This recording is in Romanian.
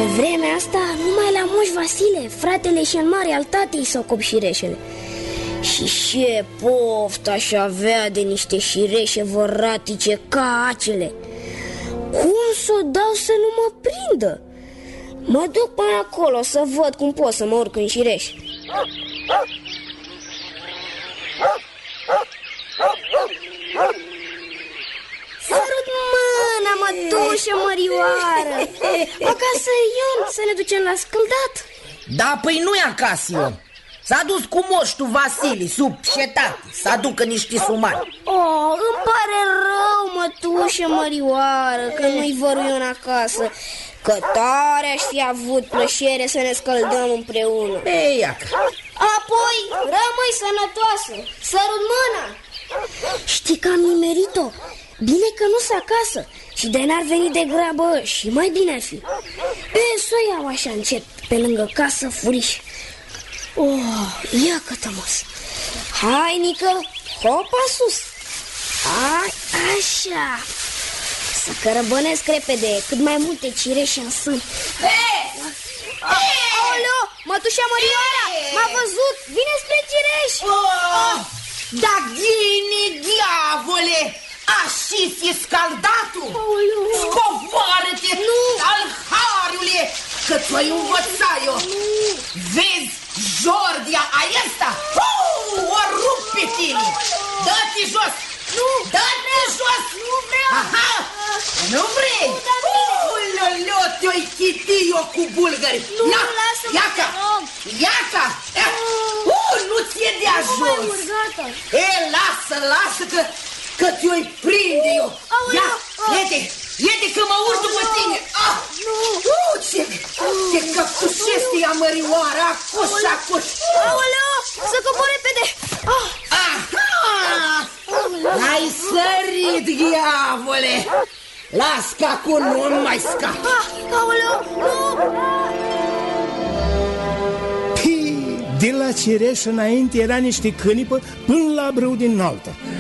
Pe vremea asta, numai la Moș Vasile, fratele și-l mare al tatei s-au cop șireșele. Și ce poftă aș avea de niște șireșe voratice ca acele. Cum s-o dau să nu mă prindă? Mă duc până acolo să văd cum pot să mă urc în șireș. Sărut mâna, mătușă mărioară. Acasă Ion, să ne ducem la scăldat. Da, păi nu e acasă Ion. S-a dus cu moștul Vasile sub cetate să aducă niște sumari. Oh, îmi pare rău, mătușă mărioară, că nu-i vărul Ion acasă. Că tare aș fi avut plăcere să ne scăldăm împreună. Ei, iacă. Apoi, rămâi sănătoasă. Sărut mâna. Știi că am nimerit-o? Bine că nu-s acasă și de n-ar veni de grabă și mai bine ar fi. S-o iau așa încet pe lângă casă, furiș. Oh, ia-că-tă, măs. Hai, Nică, hopa sus. Hai, așa. Să cărăbănesc repede cât mai multe cireșe în sân. Aoleo, mătușa Mărioara, m-a văzut, vine spre cireș. Da, ghine, diavole, așa-ți e scaldatul? Scoboară-te, alhariule, că ți-o-i învăța eu. Vezi, Jordia aesta, o rup pe tine. Dă-te jos. Dă-te jos. Nu vreau. Aha, nu vrei? Uloleo, te-o-i chitii eu cu bulgări. Nu, lasă-mă, Iaca, iaca. Nu ți-e de ajuns. Lasă că te-o-i prinde eu. Ia, iete că mă urc după tine. Ce căptușește ea Mărioara, acuș. Aoleo, să cobor repede. Ai sărit, diavole. Las că acum nu mai scap. Aoleo, nu. De la cireș înainte era niște cânipă până la brâu din altă.